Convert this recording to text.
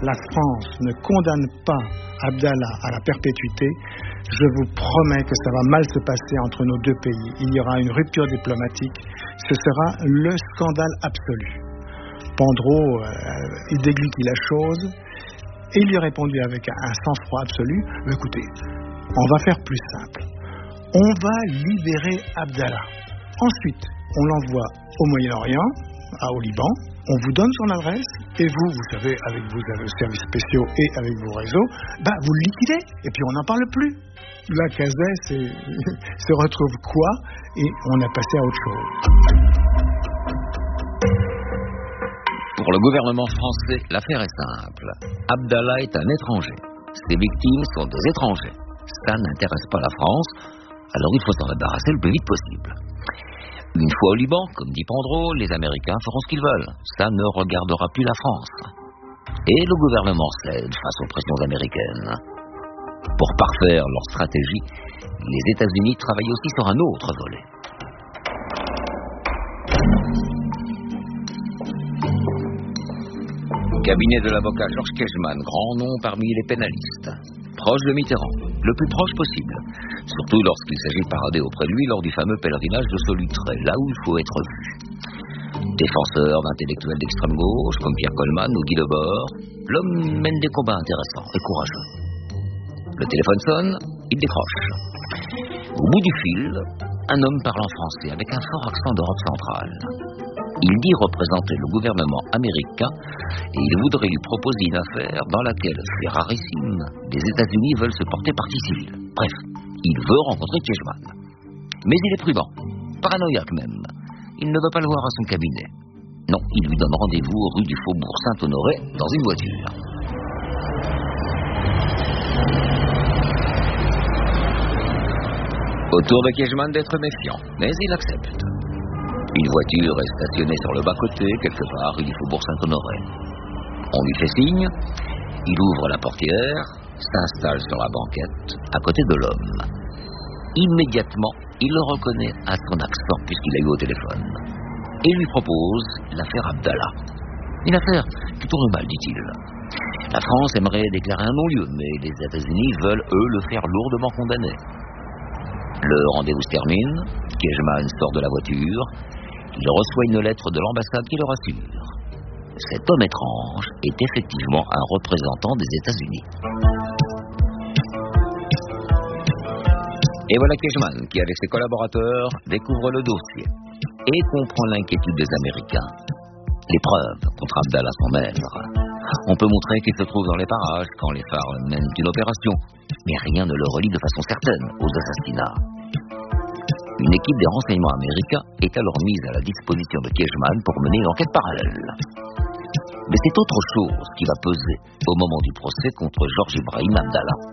la France ne condamne pas Abdallah à la perpétuité, je vous promets que ça va mal se passer entre nos deux pays. Il y aura une rupture diplomatique. Ce sera le scandale absolu. Pandro, il déglutit la chose et il lui a répondu avec un sang-froid absolu. Écoutez, on va faire plus simple. On va libérer Abdallah. Ensuite, on l'envoie au Moyen-Orient, au Liban. On vous donne son adresse et vous savez, avec vos services spéciaux et avec vos réseaux, vous le liquidez et puis on n'en parle plus. La Cazès se retrouve quoi et on a passé à autre chose. Pour le gouvernement français, l'affaire est simple. Abdallah est un étranger. Ses victimes sont des étrangers. Ça n'intéresse pas la France, alors il faut s'en débarrasser le plus vite possible. Une fois au Liban, comme dit Pandro, les Américains feront ce qu'ils veulent. Ça ne regardera plus la France. Et le gouvernement cède face aux pressions américaines. Pour parfaire leur stratégie, les États-Unis travaillent aussi sur un autre volet. Cabinet de l'avocat Georges Kejman, grand nom parmi les pénalistes. Proche de Mitterrand, le plus proche possible. Surtout lorsqu'il s'agit de parader auprès de lui lors du fameux pèlerinage de Solutré, là où il faut être vu. Défenseur d'intellectuels d'extrême gauche, comme Pierre Coleman ou Guy Debord, l'homme mène des combats intéressants et courageux. Le téléphone sonne, il décroche. Au bout du fil, un homme parlant français avec un fort accent d'Europe centrale. Il dit représenter le gouvernement américain et il voudrait lui proposer une affaire dans laquelle, fait rarissime, les États-Unis veulent se porter partie civile. Bref, il veut rencontrer Kejman. Mais il est prudent, paranoïaque même. Il ne veut pas le voir à son cabinet. Non, il lui donne rendez-vous rue du Faubourg Saint-Honoré dans une voiture. Au tour de Kejman d'être méfiant, mais il accepte. Une voiture est stationnée sur le bas-côté, quelque part rue du Faubourg Saint-Honoré. On lui fait signe, il ouvre la portière, s'installe sur la banquette, à côté de l'homme. Immédiatement, il le reconnaît à son accent, puisqu'il l'a eu au téléphone, et lui propose l'affaire Abdallah. Une affaire qui tourne mal, dit-il. La France aimerait déclarer un non-lieu, mais les États-Unis veulent, eux, le faire lourdement condamner. Le rendez-vous se termine, Kejman sort de la voiture, il reçoit une lettre de l'ambassade qui le rassure. Cet homme étrange est effectivement un représentant des États-Unis. Et voilà Kejman qui, avec ses collaborateurs, découvre le dossier et comprend l'inquiétude des Américains. Les preuves contre Abdallah sont maigres. On peut montrer qu'il se trouve dans les parages quand les phares mènent une opération, mais rien ne le relie de façon certaine aux assassinats. Une équipe des renseignements américains est alors mise à la disposition de Kejman pour mener une enquête parallèle. Mais c'est autre chose qui va peser au moment du procès contre Georges Ibrahim Abdallah.